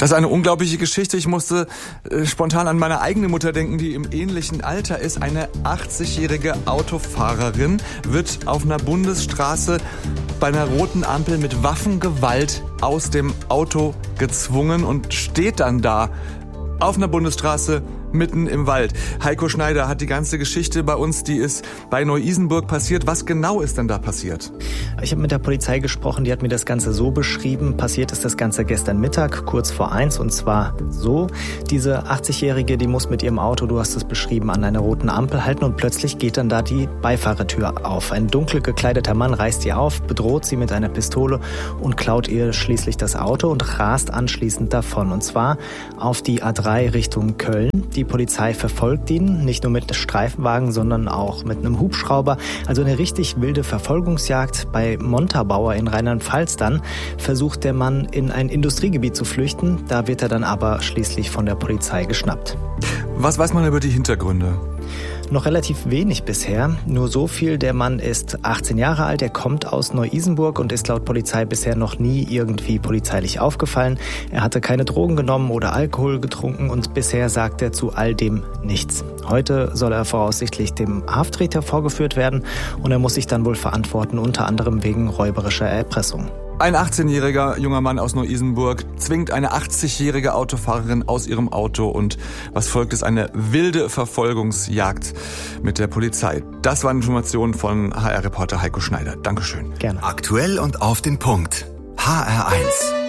Das ist eine unglaubliche Geschichte. Ich musste spontan an meine eigene Mutter denken, die im ähnlichen Alter ist. Eine 80-jährige Autofahrerin wird auf einer Bundesstraße bei einer roten Ampel mit Waffengewalt aus dem Auto gezwungen und steht dann da auf einer Bundesstraße mitten im Wald. Heiko Schneider hat die ganze Geschichte bei uns, die ist bei Neu-Isenburg passiert. Was genau ist denn da passiert? Ich habe mit der Polizei gesprochen, die hat mir das Ganze so beschrieben. Passiert ist das Ganze gestern Mittag, kurz vor 1, und zwar so. Diese 80-Jährige, die muss mit ihrem Auto, du hast es beschrieben, an einer roten Ampel halten und plötzlich geht dann da die Beifahrertür auf. Ein dunkel gekleideter Mann reißt ihr auf, bedroht sie mit einer Pistole und klaut ihr schließlich das Auto und rast anschließend davon. Und zwar auf die A3 Richtung Köln. Die Polizei verfolgt ihn, nicht nur mit einem Streifenwagen, sondern auch mit einem Hubschrauber. Also eine richtig wilde Verfolgungsjagd. Bei Montabaur in Rheinland-Pfalz dann versucht der Mann in ein Industriegebiet zu flüchten. Da wird er dann aber schließlich von der Polizei geschnappt. Was weiß man über die Hintergründe? Noch relativ wenig bisher, nur so viel, der Mann ist 18 Jahre alt, er kommt aus Neu-Isenburg und ist laut Polizei bisher noch nie irgendwie polizeilich aufgefallen. Er hatte keine Drogen genommen oder Alkohol getrunken und bisher sagt er zu all dem nichts. Heute soll er voraussichtlich dem Haftrichter vorgeführt werden und er muss sich dann wohl verantworten, unter anderem wegen räuberischer Erpressung. Ein 18-jähriger junger Mann aus Neu-Isenburg zwingt eine 80-jährige Autofahrerin aus ihrem Auto und was folgt, ist eine wilde Verfolgungsjagd mit der Polizei. Das waren Informationen von HR-Reporter Heiko Schneider. Dankeschön. Gerne. Aktuell und auf den Punkt. HR1.